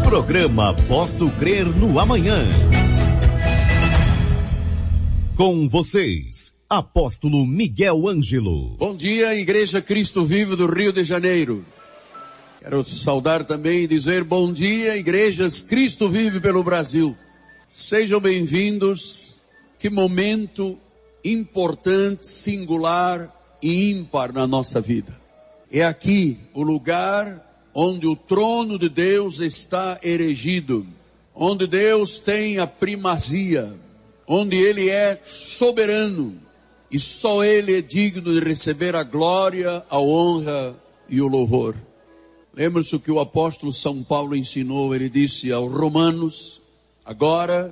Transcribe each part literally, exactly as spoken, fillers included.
Programa Posso Crer no Amanhã. Com vocês, Apóstolo Miguel Ângelo. Bom dia, Igreja Cristo Vivo do Rio de Janeiro. Quero saudar também e dizer bom dia, Igrejas Cristo Vive pelo Brasil. Sejam bem-vindos. Que momento importante, singular e ímpar na nossa vida. É aqui o lugar onde o trono de Deus está erigido, onde Deus tem a primazia, onde Ele é soberano e só Ele é digno de receber a glória, a honra e o louvor. Lembra-se o que o apóstolo São Paulo ensinou. Ele disse aos Romanos: agora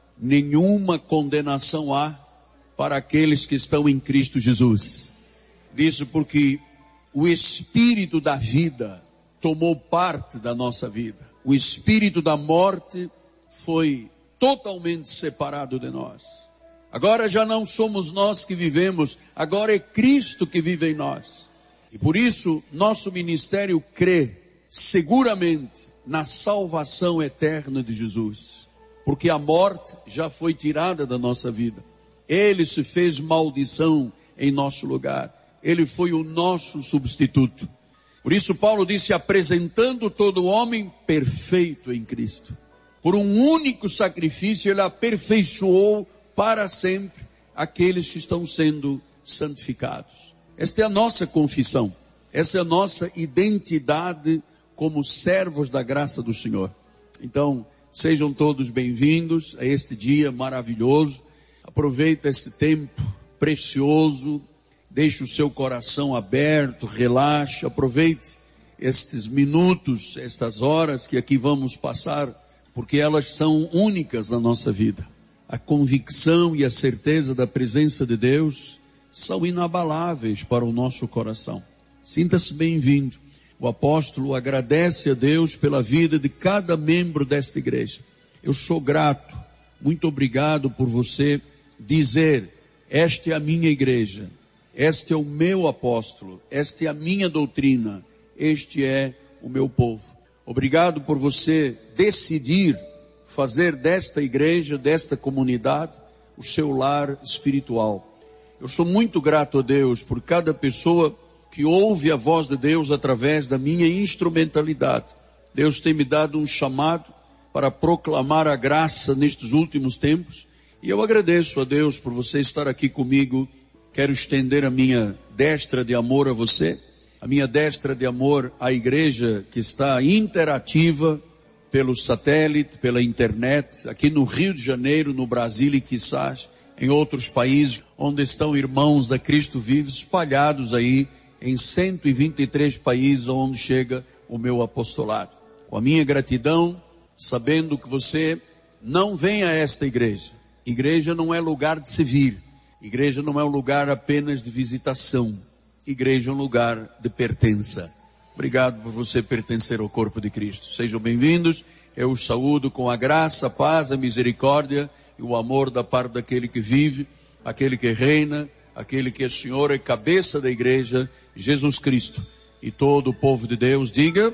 nenhuma condenação há para aqueles que estão em Cristo Jesus. Disse porque o Espírito da vida tomou parte da nossa vida. O espírito da morte foi totalmente separado de nós. Agora já não somos nós que vivemos, agora é Cristo que vive em nós. E por isso nosso ministério crê seguramente na salvação eterna de Jesus. Porque a morte já foi tirada da nossa vida. Ele se fez maldição em nosso lugar. Ele foi o nosso substituto. Por isso Paulo disse, apresentando todo homem perfeito em Cristo. Por um único sacrifício ele aperfeiçoou para sempre aqueles que estão sendo santificados. Esta é a nossa confissão. Essa é a nossa identidade como servos da graça do Senhor. Então, sejam todos bem-vindos a este dia maravilhoso. Aproveita esse tempo precioso. Deixe o seu coração aberto, relaxe, aproveite estes minutos, estas horas que aqui vamos passar, porque elas são únicas na nossa vida. A convicção e a certeza da presença de Deus são inabaláveis para o nosso coração. Sinta-se bem-vindo. O apóstolo agradece a Deus pela vida de cada membro desta igreja. Eu sou grato, muito obrigado por você dizer, esta é a minha igreja. Este é o meu apóstolo, esta é a minha doutrina, este é o meu povo. Obrigado por você decidir fazer desta igreja, desta comunidade, o seu lar espiritual. Eu sou muito grato a Deus por cada pessoa que ouve a voz de Deus através da minha instrumentalidade. Deus tem me dado um chamado para proclamar a graça nestes últimos tempos. E eu agradeço a Deus por você estar aqui comigo. Quero estender a minha destra de amor a você, a minha destra de amor à igreja que está interativa pelo satélite, pela internet, aqui no Rio de Janeiro, no Brasil e quizás em outros países, onde estão irmãos da Cristo Vive espalhados aí em cento e vinte e três países onde chega o meu apostolado. Com a minha gratidão, sabendo que você não vem a esta igreja. Igreja não é lugar de se vir. Igreja não é um lugar apenas de visitação. Igreja é um lugar de pertença. Obrigado por você pertencer ao corpo de Cristo. Sejam bem-vindos. Eu os saúdo com a graça, a paz, a misericórdia e o amor da parte daquele que vive, aquele que reina, aquele que é Senhor e cabeça da igreja, Jesus Cristo. E todo o povo de Deus diga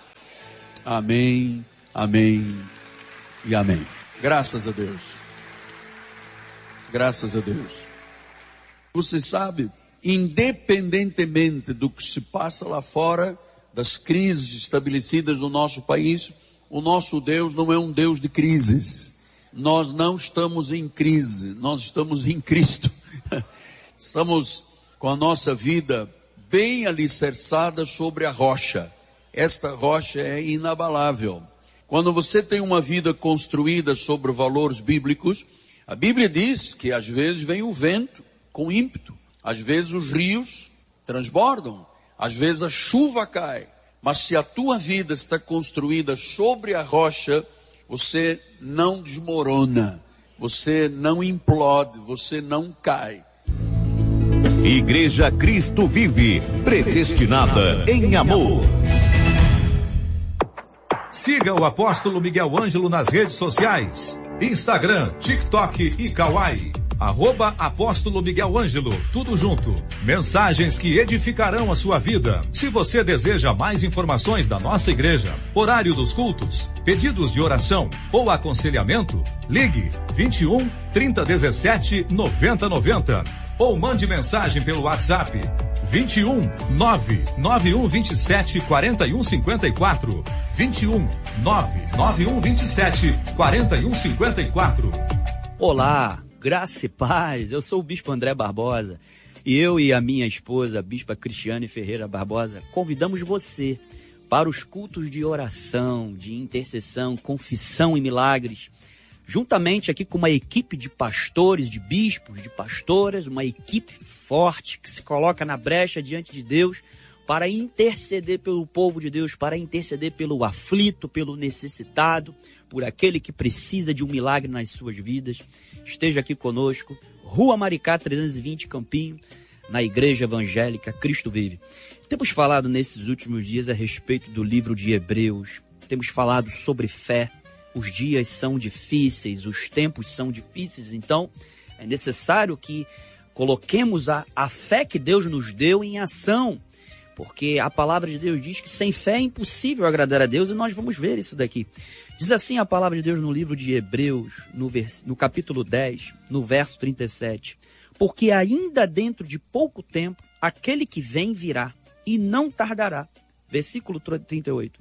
amém, amém e amém. Graças a Deus. Graças a Deus. Você sabe, independentemente do que se passa lá fora, das crises estabelecidas no nosso país, o nosso Deus não é um Deus de crises. Nós não estamos em crise, nós estamos em Cristo. Estamos com a nossa vida bem alicerçada sobre a rocha. Esta rocha é inabalável. Quando você tem uma vida construída sobre valores bíblicos, a Bíblia diz que às vezes vem o vento com ímpeto, às vezes os rios transbordam, às vezes a chuva cai, mas se a tua vida está construída sobre a rocha, você não desmorona, você não implode, você não cai. Igreja Cristo Vive, predestinada em amor. Siga o apóstolo Miguel Ângelo nas redes sociais, Instagram, TikTok e Kawai. arroba Apóstolo Miguel Ângelo, tudo junto. Mensagens que edificarão a sua vida. Se você deseja mais informações da nossa igreja, horário dos cultos, pedidos de oração ou aconselhamento, ligue vinte e um, trinta, dezessete, noventa, noventa ou mande mensagem pelo WhatsApp vinte e um, nove nove um vinte e sete, quarenta e um cinquenta e quatro. vinte e um, nove nove um vinte e sete, quarenta e um cinquenta e quatro. Olá, graça e paz, eu sou o Bispo André Barbosa e eu e a minha esposa, a Bispa Cristiane Ferreira Barbosa, convidamos você para os cultos de oração, de intercessão, confissão e milagres, juntamente aqui com uma equipe de pastores, de bispos, de pastoras, uma equipe forte que se coloca na brecha diante de Deus para interceder pelo povo de Deus, para interceder pelo aflito, pelo necessitado, por aquele que precisa de um milagre nas suas vidas. Esteja aqui conosco, Rua Maricá trezentos e vinte, Campinho, na Igreja Evangélica Cristo Vive. Temos falado nesses últimos dias a respeito do livro de Hebreus, temos falado sobre fé. Os dias são difíceis, os tempos são difíceis, então é necessário que coloquemos a, a fé que Deus nos deu em ação, porque a palavra de Deus diz que sem fé é impossível agradar a Deus, e nós vamos ver isso daqui. Diz assim a palavra de Deus no livro de Hebreus, no, vers, no capítulo dez, no verso trinta e sete. Porque ainda dentro de pouco tempo, aquele que vem virá, e não tardará. Versículo trinta e oito.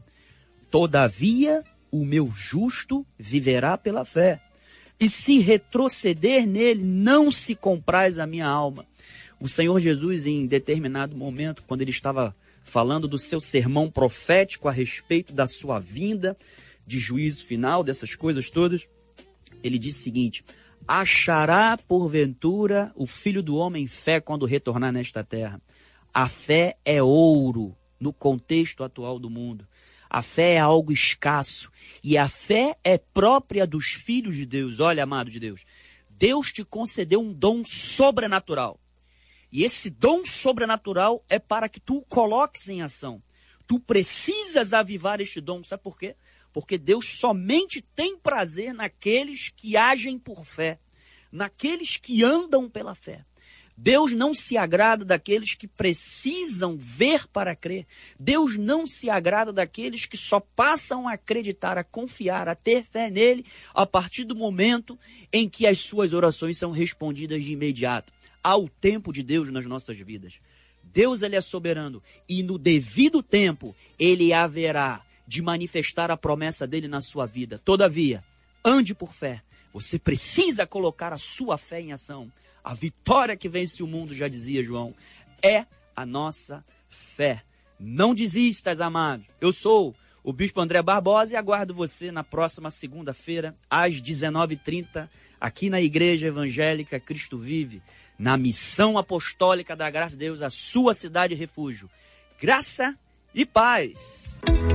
Todavia, o meu justo viverá pela fé, e se retroceder nele, não se compraz a minha alma. O Senhor Jesus, em determinado momento, quando ele estava falando do seu sermão profético a respeito da sua vinda, de juízo final, dessas coisas todas, ele disse o seguinte: achará porventura o Filho do Homem fé quando retornar nesta terra? A fé é ouro no contexto atual do mundo. A fé é algo escasso e a fé é própria dos filhos de Deus. Olha, amado de Deus, Deus te concedeu um dom sobrenatural. E esse dom sobrenatural é para que tu o coloques em ação. Tu precisas avivar este dom. Sabe por quê? Porque Deus somente tem prazer naqueles que agem por fé, naqueles que andam pela fé. Deus não se agrada daqueles que precisam ver para crer. Deus não se agrada daqueles que só passam a acreditar, a confiar, a ter fé nele a partir do momento em que as suas orações são respondidas de imediato. Há o tempo de Deus nas nossas vidas. Deus, ele é soberano e no devido tempo ele haverá de manifestar a promessa dele na sua vida. Todavia, ande por fé. Você precisa colocar a sua fé em ação. A vitória que vence o mundo, já dizia João, é a nossa fé. Não desistas, amado. Eu sou o Bispo André Barbosa e aguardo você na próxima segunda-feira, às dezenove e trinta, aqui na Igreja Evangélica Cristo Vive, na missão apostólica da graça de Deus, a sua cidade refúgio. Graça e paz.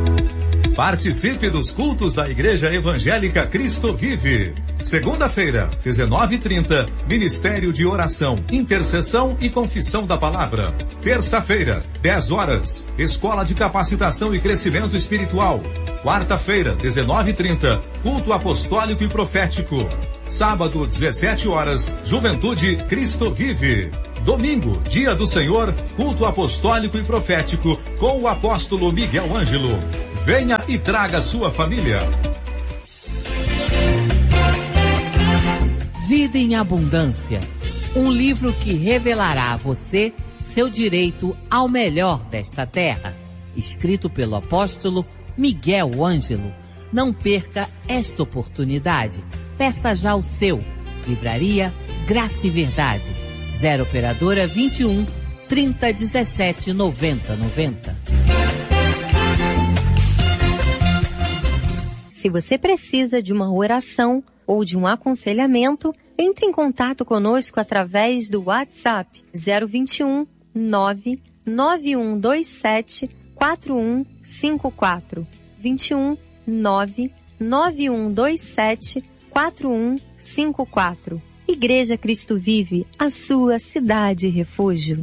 Participe dos cultos da Igreja Evangélica Cristo Vive. Segunda-feira, dezenove e trinta, Ministério de Oração, Intercessão e Confissão da Palavra. Terça-feira, dez horas, Escola de Capacitação e Crescimento Espiritual. Quarta-feira, dezenove e trinta, Culto Apostólico e Profético. Sábado, dezessete horas, Juventude Cristo Vive. Domingo, Dia do Senhor, Culto Apostólico e Profético com o Apóstolo Miguel Ângelo. Venha e traga sua família. Vida em Abundância, um livro que revelará a você seu direito ao melhor desta terra. Escrito pelo apóstolo Miguel Ângelo. Não perca esta oportunidade. Peça já o seu. Livraria Graça e Verdade. zero operadora vinte e um, trinta, dezessete, noventa, noventa. Se você precisa de uma oração ou de um aconselhamento, entre em contato conosco através do WhatsApp zero vinte e um, nove nove um dois sete, quatro um cinco quatro. vinte e um, nove nove um dois sete, quatro um cinco quatro. Igreja Cristo Vive, a sua cidade refúgio.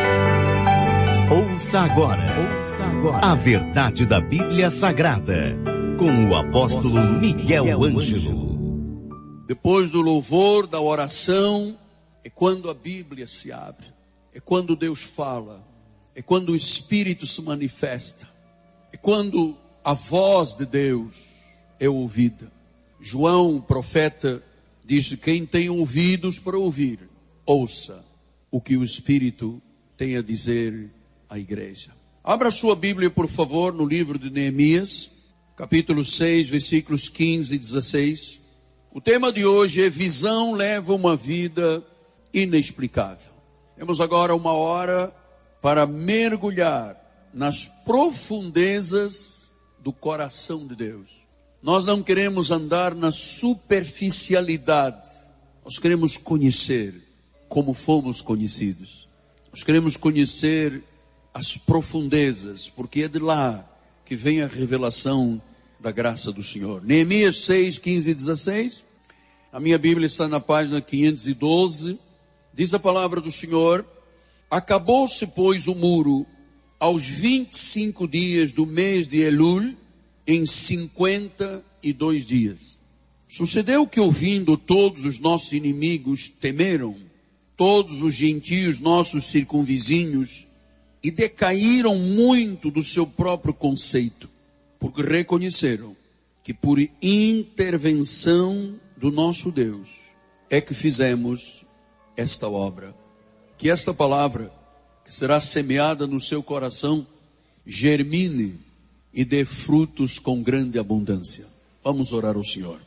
Ouça agora, ouça agora a verdade da Bíblia Sagrada, com o apóstolo Miguel Ângelo. Depois do louvor, da oração, é quando a Bíblia se abre, é quando Deus fala, é quando o Espírito se manifesta, é quando a voz de Deus é ouvida. João, o profeta, diz: quem tem ouvidos para ouvir, ouça o que o Espírito tem a dizer à igreja. Abra sua Bíblia, por favor, no livro de Neemias, capítulo seis, versículos quinze e dezesseis. O tema de hoje é: visão leva uma vida inexplicável. Temos agora uma hora para mergulhar nas profundezas do coração de Deus. Nós não queremos andar na superficialidade. Nós queremos conhecer como fomos conhecidos. Nós queremos conhecer as profundezas, porque é de lá que vem a revelação da graça do Senhor. Neemias seis, quinze e dezesseis. A minha Bíblia está na página quinhentos e doze. Diz a palavra do Senhor: acabou-se, pois, o muro aos vinte e cinco dias do mês de Elul, em cinquenta e dois dias. Sucedeu que, ouvindo todos os nossos inimigos, temeram, todos os gentios nossos circunvizinhos, e decaíram muito do seu próprio conceito, porque reconheceram que por intervenção do nosso Deus é que fizemos esta obra. Que esta palavra, que será semeada no seu coração, germine e dê frutos com grande abundância. Vamos orar ao Senhor.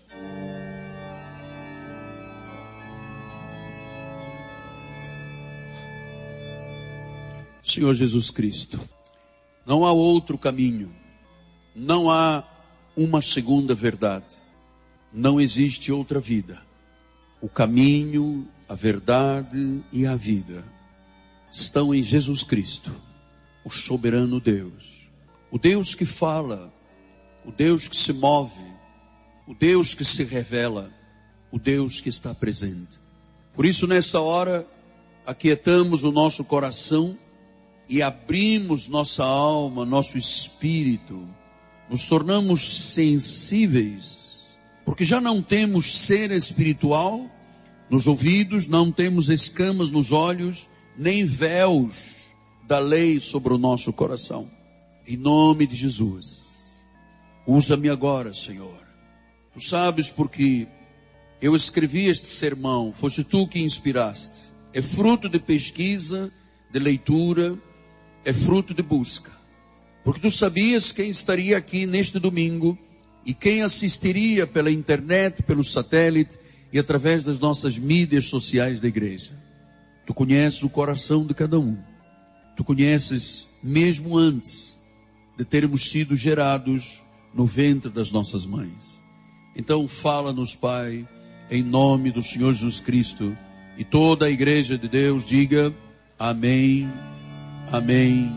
Senhor Jesus Cristo, não há outro caminho, não há uma segunda verdade, não existe outra vida. O caminho, a verdade e a vida estão em Jesus Cristo, o soberano Deus, o Deus que fala, o Deus que se move, o Deus que se revela, o Deus que está presente. Por isso, nessa hora, aquietamos o nosso coração e abrimos nossa alma, nosso espírito, nos tornamos sensíveis, porque já não temos cera espiritual nos ouvidos, não temos escamas nos olhos, nem véus da lei sobre o nosso coração. Em nome de Jesus, usa-me agora, Senhor. Tu sabes porque eu escrevi este sermão, foste tu que inspiraste. É fruto de pesquisa, de leitura, é fruto de busca. Porque tu sabias quem estaria aqui neste domingo e quem assistiria pela internet, pelo satélite e através das nossas mídias sociais da igreja. Tu conheces o coração de cada um. Tu conheces mesmo antes de termos sido gerados no ventre das nossas mães. Então fala-nos, Pai, em nome do Senhor Jesus Cristo. E toda a igreja de Deus diga amém, amém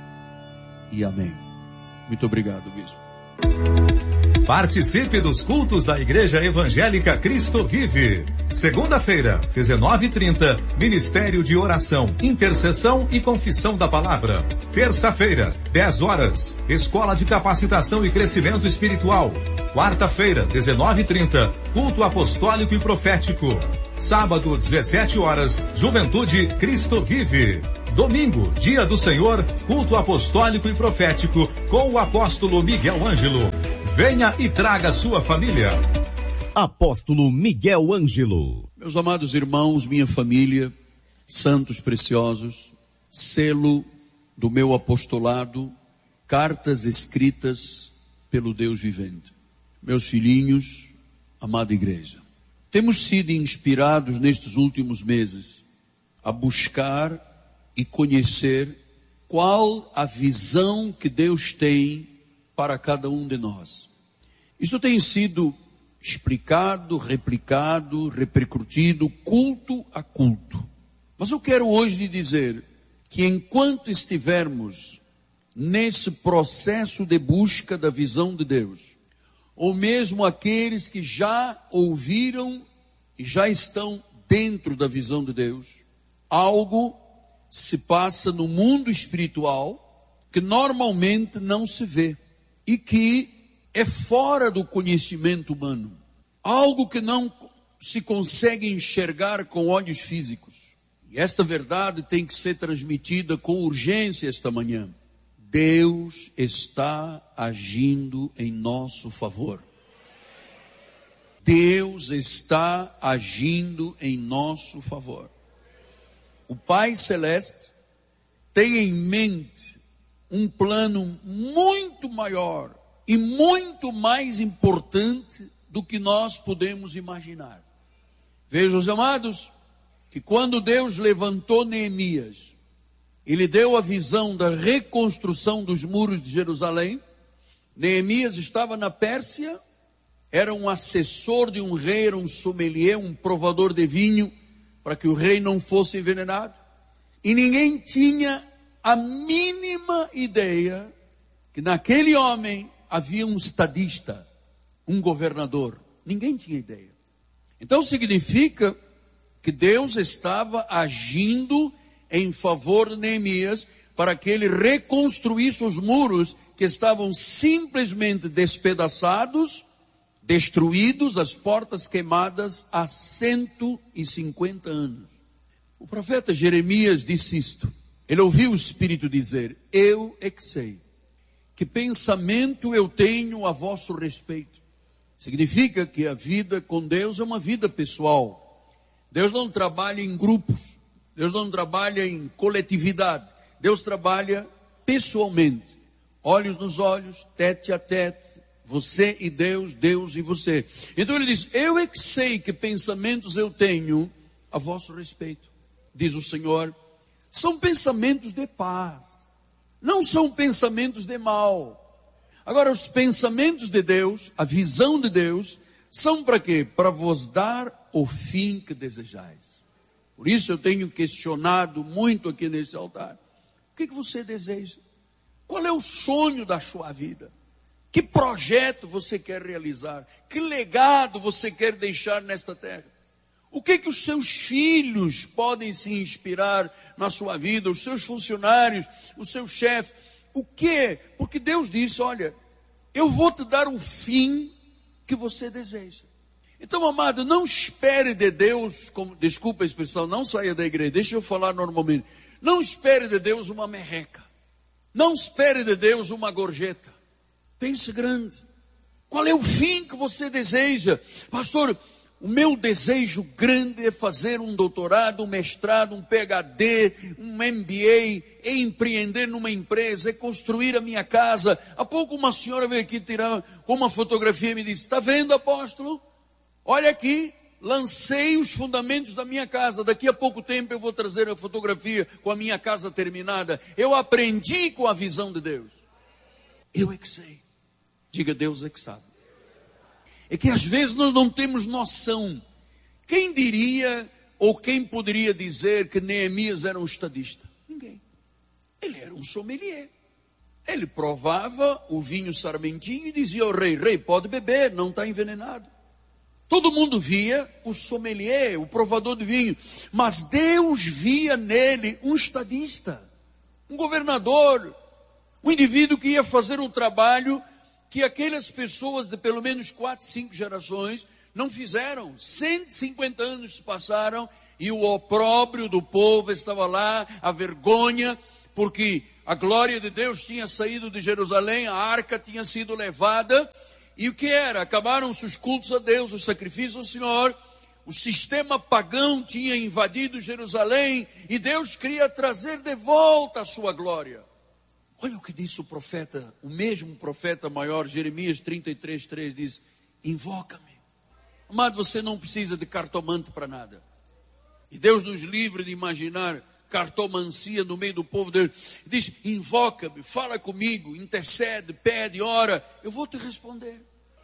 e amém. Muito obrigado, bispo. Participe dos cultos da Igreja Evangélica Cristo Vive. Segunda-feira, dezenove e trinta, Ministério de Oração, Intercessão e Confissão da Palavra. Terça-feira, dez horas, Escola de Capacitação e Crescimento Espiritual. Quarta-feira, dezenove e trinta, Culto Apostólico e Profético. Sábado, dezessete horas, Juventude Cristo Vive. Domingo, Dia do Senhor, Culto Apostólico e Profético, com o apóstolo Miguel Ângelo. Venha e traga sua família. Apóstolo Miguel Ângelo. Meus amados irmãos, minha família, santos preciosos, selo do meu apostolado, cartas escritas pelo Deus vivente. Meus filhinhos, amada igreja, temos sido inspirados nestes últimos meses a buscar e conhecer qual a visão que Deus tem para cada um de nós. Isso tem sido explicado, replicado, repercutido, culto a culto. Mas eu quero hoje lhe dizer que enquanto estivermos nesse processo de busca da visão de Deus, ou mesmo aqueles que já ouviram e já estão dentro da visão de Deus, algo se passa no mundo espiritual que normalmente não se vê e que é fora do conhecimento humano. Algo que não se consegue enxergar com olhos físicos. E esta verdade tem que ser transmitida com urgência esta manhã. Deus está agindo em nosso favor. Deus está agindo em nosso favor. O Pai Celeste tem em mente um plano muito maior e muito mais importante do que nós podemos imaginar. Vejam, os amados, que quando Deus levantou Neemias, Ele deu a visão da reconstrução dos muros de Jerusalém. Neemias estava na Pérsia, era um assessor de um rei, era um sommelier, um provador de vinho, para que o rei não fosse envenenado. E ninguém tinha a mínima ideia que naquele homem havia um estadista, um governador. Ninguém tinha ideia. Então significa que Deus estava agindo em favor de Neemias para que ele reconstruísse os muros que estavam simplesmente despedaçados, destruídos, as portas queimadas há cento e cinquenta anos. O profeta Jeremias disse isto. Ele ouviu o Espírito dizer: eu é que sei que pensamento eu tenho a vosso respeito. Significa que a vida com Deus é uma vida pessoal. Deus não trabalha em grupos. Deus não trabalha em coletividade. Deus trabalha pessoalmente. Olhos nos olhos, tete a tete. Você e Deus, Deus e você. Então ele diz: eu é que sei que pensamentos eu tenho a vosso respeito. Diz o Senhor: são pensamentos de paz. Não são pensamentos de mal. Agora, os pensamentos de Deus, a visão de Deus, são para quê? Para vos dar o fim que desejais. Por isso eu tenho questionado muito aqui nesse altar. O que, que você deseja? Qual é o sonho da sua vida? Que projeto você quer realizar? Que legado você quer deixar nesta terra? O que, que os seus filhos podem se inspirar na sua vida? Os seus funcionários, o seu chefe? O que? Porque Deus disse: olha, eu vou te dar o fim que você deseja. Então, amado, não espere de Deus, como, desculpa a expressão, não saia da igreja, deixa eu falar normalmente. Não espere de Deus uma merreca. Não espere de Deus uma gorjeta. Pense grande. Qual é o fim que você deseja? Pastor, o meu desejo grande é fazer um doutorado, um mestrado, um P H D, um M B A, é empreender numa empresa, é construir a minha casa. Há pouco uma senhora veio aqui tirar uma fotografia e me disse: está vendo, apóstolo? Olha aqui, lancei os fundamentos da minha casa. Daqui a pouco tempo eu vou trazer a fotografia com a minha casa terminada. Eu aprendi com a visão de Deus. Eu é que sei. Diga: Deus é que sabe. É que às vezes nós não temos noção. Quem diria ou quem poderia dizer que Neemias era um estadista? Ninguém. Ele era um sommelier. Ele provava o vinho sarmentinho e dizia ao rei: rei, pode beber, não está envenenado. Todo mundo via o sommelier, o provador de vinho. Mas Deus via nele um estadista, um governador, um indivíduo que ia fazer um trabalho que aquelas pessoas de pelo menos quatro, cinco gerações não fizeram. cento e cinquenta anos se passaram e o opróbrio do povo estava lá, a vergonha, porque a glória de Deus tinha saído de Jerusalém, a arca tinha sido levada. E o que era? Acabaram-se os cultos a Deus, os sacrifícios ao Senhor. O sistema pagão tinha invadido Jerusalém e Deus queria trazer de volta a sua glória. Olha o que disse o profeta, o mesmo profeta maior, Jeremias trinta e três, três, diz: invoca-me. Amado, você não precisa de cartomante para nada. E Deus nos livre de imaginar cartomancia no meio do povo de Deus. Diz: invoca-me, fala comigo, intercede, pede, ora. Eu vou te responder.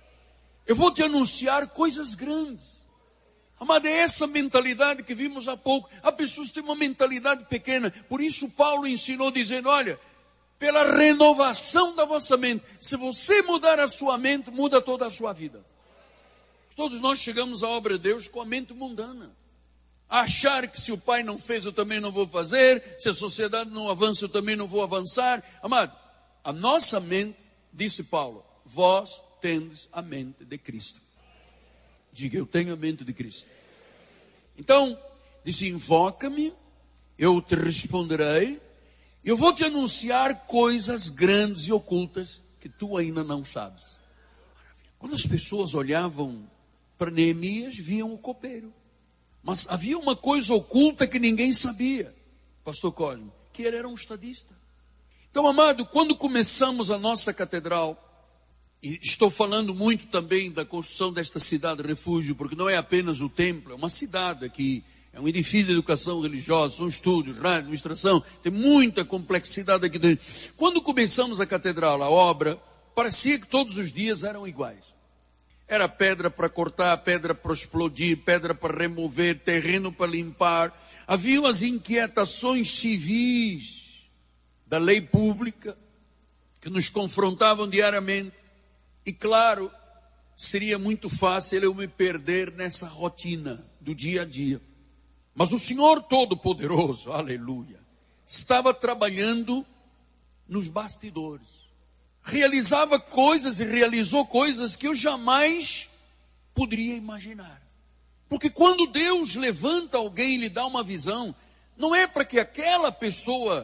Eu vou te anunciar coisas grandes. Amado, é essa mentalidade que vimos há pouco. Há pessoas que têm uma mentalidade pequena. Por isso Paulo ensinou dizendo: olha, pela renovação da vossa mente. Se você mudar a sua mente, muda toda a sua vida. Todos nós chegamos à obra de Deus com a mente mundana. Achar que se o pai não fez, eu também não vou fazer. Se a sociedade não avança, eu também não vou avançar. Amado, a nossa mente, disse Paulo, vós tendes a mente de Cristo. Diga: eu tenho a mente de Cristo. Então, disse: invoca-me eu te responderei, eu vou te anunciar coisas grandes e ocultas que tu ainda não sabes. Quando as pessoas olhavam para Neemias, viam o copeiro. Mas havia uma coisa oculta que ninguém sabia, pastor Cosme, que ele era um estadista. Então, amado, quando começamos a nossa catedral, e estou falando muito também da construção desta cidade refúgio, porque não é apenas o templo, é uma cidade aqui, é um edifício de educação religiosa, são estúdios, rádio, administração, tem muita complexidade aqui dentro. Quando começamos a catedral, a obra, parecia que todos os dias eram iguais. Era pedra para cortar, pedra para explodir, pedra para remover, terreno para limpar. Haviam as inquietações civis da lei pública que nos confrontavam diariamente. E claro, seria muito fácil eu me perder nessa rotina do dia a dia. Mas o Senhor Todo-Poderoso, aleluia, estava trabalhando nos bastidores. Realizava coisas e realizou coisas que eu jamais poderia imaginar. Porque quando Deus levanta alguém e lhe dá uma visão, não é para que aquela pessoa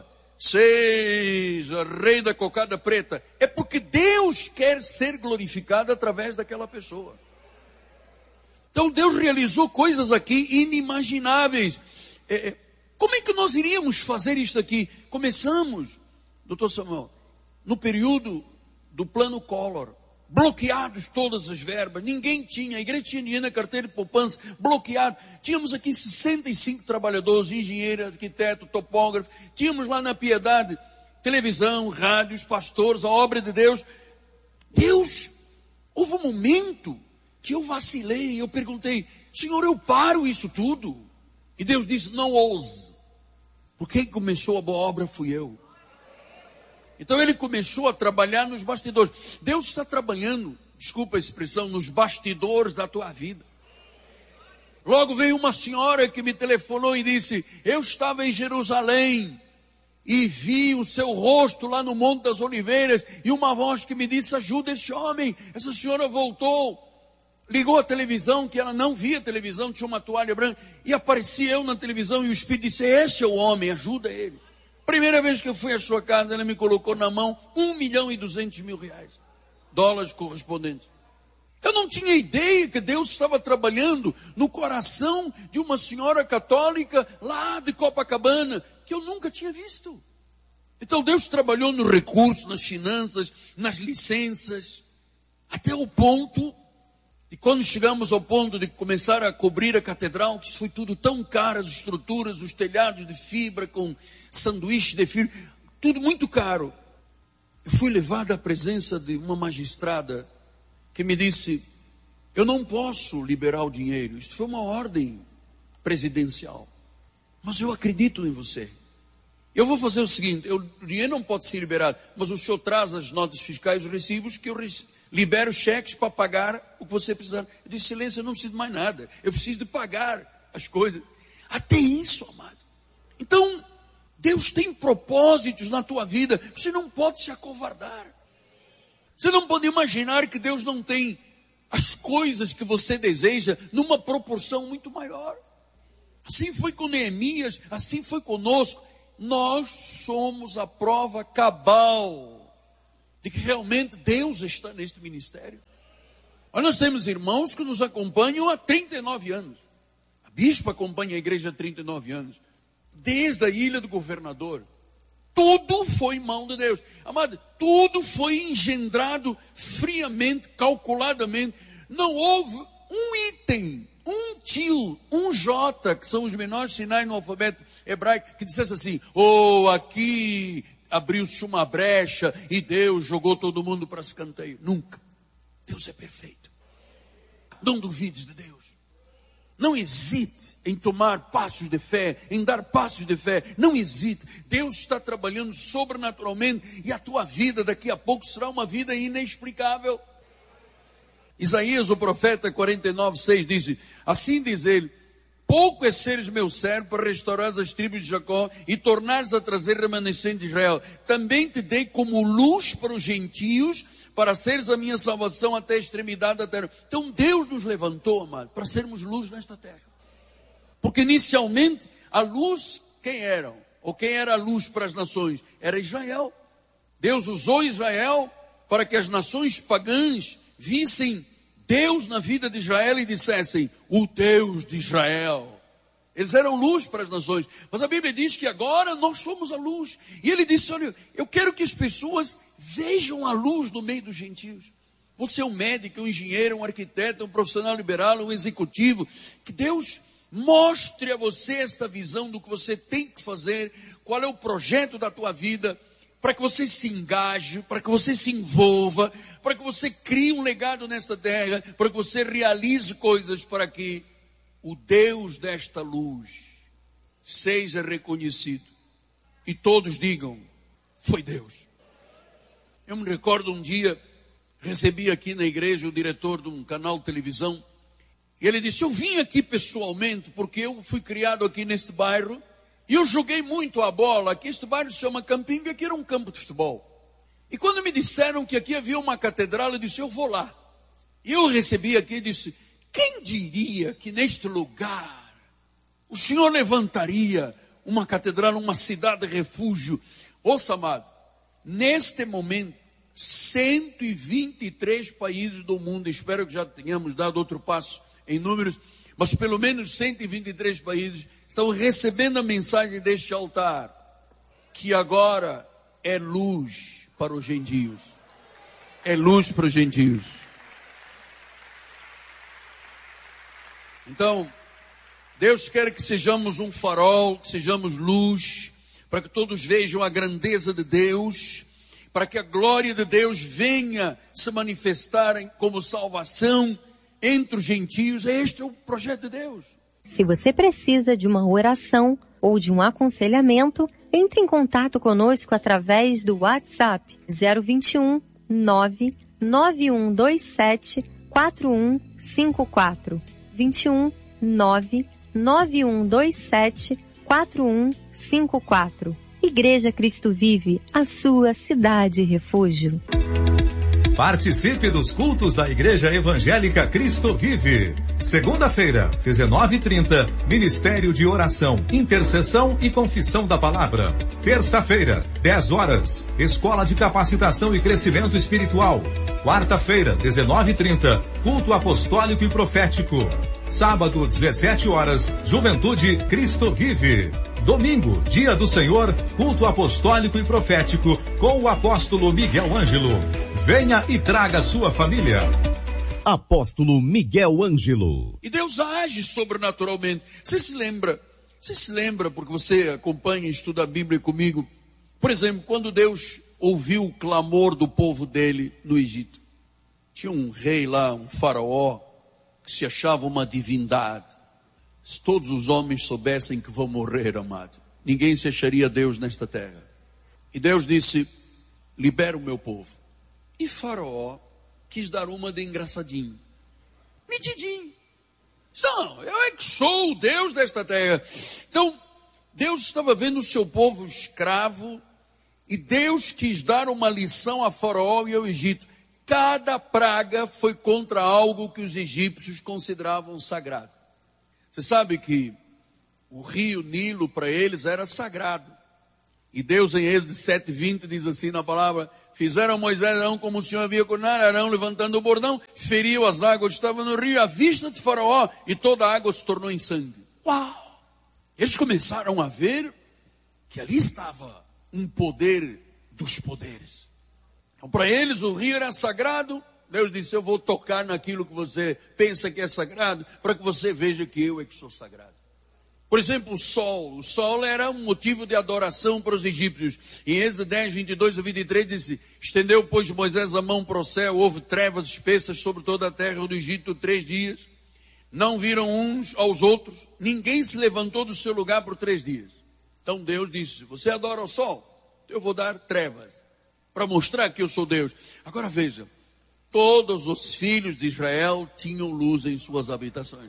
seja rei da cocada preta, é porque Deus quer ser glorificado através daquela pessoa. Então Deus realizou coisas aqui inimagináveis. É, como é que nós iríamos fazer isso aqui? Começamos, doutor Samuel, no período do plano Collor, bloqueados todas as verbas, ninguém tinha, a igreja tinha dinheiro na carteira de poupança, bloqueado. Tínhamos aqui sessenta e cinco trabalhadores, engenheiro, arquiteto, topógrafo, tínhamos lá na Piedade, televisão, rádios, pastores, a obra de Deus. Deus, houve um momento que eu vacilei, eu perguntei, Senhor, eu paro isso tudo? E Deus disse, não ouse, porque quem começou a boa obra fui eu. Então ele começou a trabalhar nos bastidores. Deus está trabalhando, desculpa a expressão, nos bastidores da tua vida. Logo veio uma senhora que me telefonou e disse, eu estava em Jerusalém e vi o seu rosto lá no Monte das Oliveiras e uma voz que me disse, ajuda esse homem. Essa senhora voltou, ligou a televisão, que ela não via televisão, tinha uma toalha branca, e aparecia eu na televisão e o Espírito disse, esse é o homem, ajuda ele. Primeira vez que eu fui à sua casa, ela me colocou na mão um milhão e duzentos mil reais, dólares correspondentes. Eu não tinha ideia que Deus estava trabalhando no coração de uma senhora católica lá de Copacabana, que eu nunca tinha visto. Então Deus trabalhou no recurso, nas finanças, nas licenças, até o ponto, e quando chegamos ao ponto de começar a cobrir a catedral, que isso foi tudo tão caro, as estruturas, os telhados de fibra com sanduíche de fibra, tudo muito caro. Eu fui levado à presença de uma magistrada que me disse, eu não posso liberar o dinheiro, isso foi uma ordem presidencial, mas eu acredito em você. Eu vou fazer o seguinte, eu, o dinheiro não pode ser liberado, mas o senhor traz as notas fiscais, os recibos, que eu libero cheques para pagar o que você precisar. Eu disse, excelência, eu não preciso de mais nada, eu preciso de pagar as coisas. Até isso, amado. Então, Deus tem propósitos na tua vida, você não pode se acovardar. Você não pode imaginar que Deus não tem as coisas que você deseja numa proporção muito maior. Assim foi com Neemias, assim foi conosco. Nós somos a prova cabal de que realmente Deus está neste ministério. Mas nós temos irmãos que nos acompanham há trinta e nove anos. A bispa acompanha a igreja há trinta e nove anos. Desde a Ilha do Governador. Tudo foi mão de Deus. Amado, tudo foi engendrado friamente, calculadamente. Não houve um item, um til, um jota, que são os menores sinais no alfabeto hebraico, que dissesse assim, oh, aqui abriu-se uma brecha e Deus jogou todo mundo para escanteio. Nunca. Deus é perfeito. Não duvides de Deus. Não hesite em tomar passos de fé, em dar passos de fé. Não hesite. Deus está trabalhando sobrenaturalmente e a tua vida daqui a pouco será uma vida inexplicável. Isaías, o profeta, quarenta e nove, seis, diz, assim diz ele, pouco é seres meu servo para restaurar as tribos de Jacó e tornares a trazer remanescente de Israel. Também te dei como luz para os gentios, para seres a minha salvação até a extremidade da terra. Então Deus nos levantou, amado, para sermos luz nesta terra. Porque inicialmente a luz quem eram? Ou quem era a luz para as nações? Era Israel. Deus usou Israel para que as nações pagãs vissem Deus na vida de Israel e dissessem, o Deus de Israel. Eles eram luz para as nações. Mas a Bíblia diz que agora nós somos a luz. E ele disse, olha, eu quero que as pessoas vejam a luz no meio dos gentios. Você é um médico, um engenheiro, um arquiteto, um profissional liberal, um executivo. Que Deus mostre a você esta visão do que você tem que fazer, qual é o projeto da tua vida, para que você se engaje, para que você se envolva, para que você crie um legado nesta terra, para que você realize coisas para que o Deus desta luz seja reconhecido e todos digam, foi Deus. Eu me recordo um dia, recebi aqui na igreja o diretor de um canal de televisão, e ele disse, eu vim aqui pessoalmente, porque eu fui criado aqui neste bairro, e eu joguei muito a bola, aqui este bairro se chama Campinho, e aqui era um campo de futebol. E quando me disseram que aqui havia uma catedral, eu disse, eu vou lá. E eu recebi aqui e disse, quem diria que neste lugar o Senhor levantaria uma catedral, uma cidade de refúgio? Ouça, amado, neste momento, cento e vinte e três países do mundo, espero que já tenhamos dado outro passo em números, mas pelo menos cento e vinte e três países estão recebendo a mensagem deste altar, que agora é luz para os gentios. É luz para os gentios. Então, Deus quer que sejamos um farol, que sejamos luz, para que todos vejam a grandeza de Deus, para que a glória de Deus venha se manifestar como salvação entre os gentios. Este é o projeto de Deus. Se você precisa de uma oração ou de um aconselhamento, entre em contato conosco através do WhatsApp zero vinte e um, nove nove um dois sete, quatro um cinco quatro. vinte e um, nove nove um dois sete, quatro um cinco quatro. Igreja Cristo Vive, a sua cidade refúgio. Participe dos cultos da Igreja Evangélica Cristo Vive. Segunda-feira, dezenove e trinta, Ministério de Oração, Intercessão e Confissão da Palavra. Terça-feira, dez horas, Escola de Capacitação e Crescimento Espiritual. Quarta-feira, dezenove e trinta, Culto Apostólico e Profético. Sábado, dezessete horas, Juventude Cristo Vive. Domingo, Dia do Senhor, Culto Apostólico e Profético, com o apóstolo Miguel Ângelo. Venha e traga sua família. Apóstolo Miguel Ângelo. E Deus age sobrenaturalmente. Você se lembra, você se lembra, porque você acompanha e estuda a Bíblia comigo, por exemplo, quando Deus ouviu o clamor do povo dele no Egito. Tinha um rei lá, um faraó, que se achava uma divindade. Se todos os homens soubessem que vão morrer, amado, ninguém se acharia Deus nesta terra. E Deus disse, libera o meu povo. E Faraó quis dar uma de engraçadinho. Metidinho. Não, eu é que sou o Deus desta terra. Então, Deus estava vendo o seu povo escravo, e Deus quis dar uma lição a Faraó e ao Egito. Cada praga foi contra algo que os egípcios consideravam sagrado. Você sabe que o rio Nilo para eles era sagrado. E Deus em Êxodo sete, vinte diz assim na palavra, fizeram Moisés e Arão como o Senhor havia ordenado, Arão levantando o bordão, feriu as águas que estavam no rio à vista de Faraó, e toda a água se tornou em sangue. Uau! Eles começaram a ver que ali estava um poder dos poderes. Então para eles o rio era sagrado. Deus disse, eu vou tocar naquilo que você pensa que é sagrado, para que você veja que eu é que sou sagrado. Por exemplo, o sol. O sol era um motivo de adoração para os egípcios. Em Êxodo dez, vinte e dois a vinte e três, disse, estendeu, pois, Moisés a mão para o céu, houve trevas espessas sobre toda a terra do Egito três dias. Não viram uns aos outros, ninguém se levantou do seu lugar por três dias. Então Deus disse, você adora o sol? Eu vou dar trevas, para mostrar que eu sou Deus. Agora veja, todos os filhos de Israel tinham luz em suas habitações.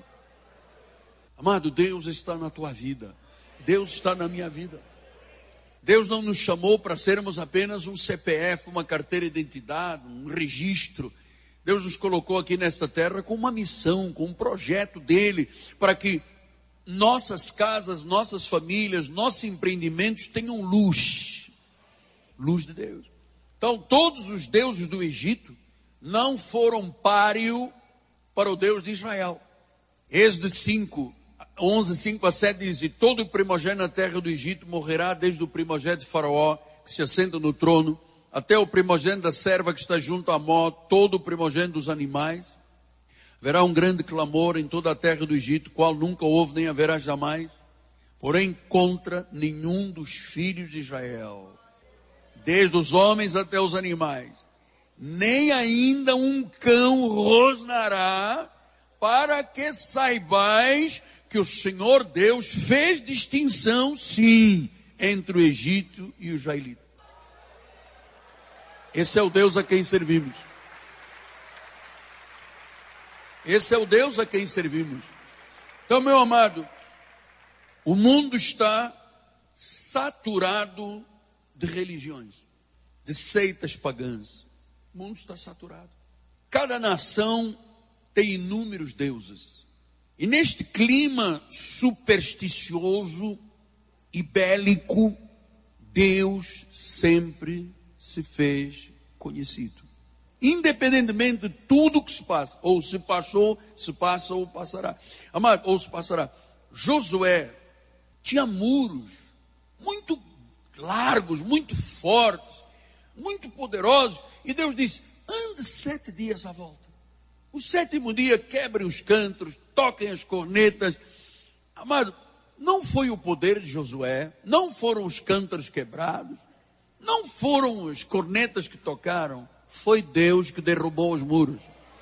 Amado, Deus está na tua vida. Deus está na minha vida. Deus não nos chamou para sermos apenas um C P F, uma carteira de identidade, um registro. Deus nos colocou aqui nesta terra com uma missão, com um projeto dele, para que nossas casas, nossas famílias, nossos empreendimentos tenham luz. Luz de Deus. Então, todos os deuses do Egito não foram páreo para o Deus de Israel. Êxodo cinco, onze, cinco a sete diz: e todo primogênito na terra do Egito morrerá, desde o primogênito de Faraó, que se assenta no trono, até o primogênito da serva que está junto a Mó, todo o primogênito dos animais. Haverá um grande clamor em toda a terra do Egito, qual nunca houve nem haverá jamais, porém contra nenhum dos filhos de Israel, desde os homens até os animais, nem ainda um cão rosnará, para que saibais que o Senhor Deus fez distinção, sim, entre o Egito e o israelita. Esse é o Deus a quem servimos. Esse é o Deus a quem servimos. Então, meu amado, o mundo está saturado de religiões, de seitas pagãs. O mundo está saturado. Cada nação tem inúmeros deuses. E neste clima supersticioso e bélico, Deus sempre se fez conhecido. Independentemente de tudo que se passa, ou se passou, se passa ou passará. Amado, ou se passará. Josué tinha muros muito largos, muito fortes, muito poderosos. E Deus disse: ande sete dias à volta. O sétimo dia quebrem os cantos, toquem as cornetas. Amado, não foi o poder de Josué, não foram os cântaros quebrados, não foram as cornetas que tocaram, foi Deus que derrubou os muros.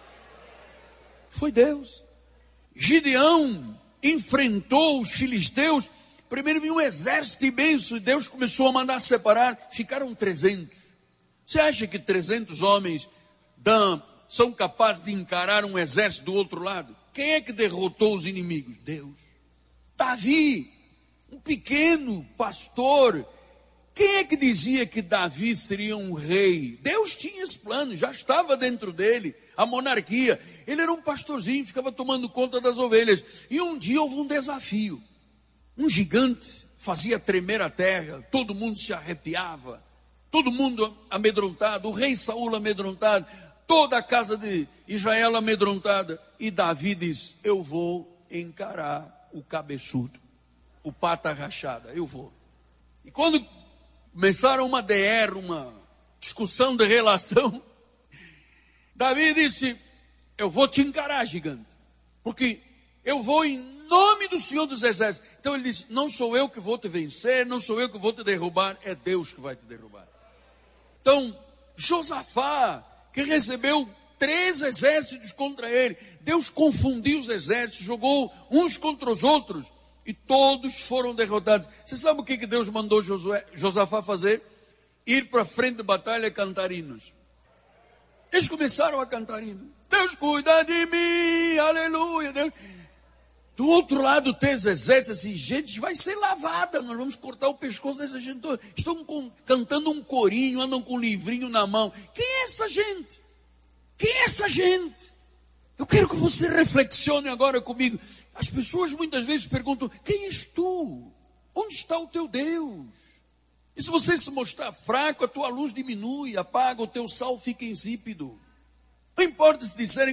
Foi Deus. Gideão enfrentou os filisteus. Primeiro vinha um exército imenso e Deus começou a mandar separar. Ficaram trezentos. Você acha que trezentos homens dão, são capazes de encarar um exército do outro lado? Quem é que derrotou os inimigos? Deus. Davi, um pequeno pastor. Quem é que dizia que Davi seria um rei? Deus tinha esse plano, já estava dentro dele, a monarquia. Ele era um pastorzinho, ficava tomando conta das ovelhas. E um dia houve um desafio. Um gigante fazia tremer a terra, todo mundo se arrepiava, todo mundo amedrontado, o rei Saul amedrontado, toda a casa de Israel amedrontada. E Davi diz: eu vou encarar o cabeçudo, o pata rachada, eu vou. E quando começaram uma D R, uma discussão de relação, Davi disse: eu vou te encarar, gigante, porque eu vou em nome do Senhor dos Exércitos. Então ele disse: não sou eu que vou te vencer, não sou eu que vou te derrubar, é Deus que vai te derrubar. Então, Josafá, que recebeu três exércitos contra ele, Deus confundiu os exércitos, jogou uns contra os outros, e todos foram derrotados. Você sabe o que que Deus mandou Josué, Josafá fazer? Ir para a frente de batalha, cantar hinos. Eles começaram a cantar hinos. Deus cuida de mim, aleluia. Deus. Do outro lado tem os exércitos assim: gente, vai ser lavada, nós vamos cortar o pescoço dessa gente toda. Estão com, cantando um corinho, andam com um livrinho na mão. Quem é essa gente? Quem é essa gente? Eu quero que você reflexione agora comigo. As pessoas muitas vezes perguntam: quem és tu? Onde está o teu Deus? E se você se mostrar fraco, a tua luz diminui, apaga, o teu sal fica insípido. Não importa se disserem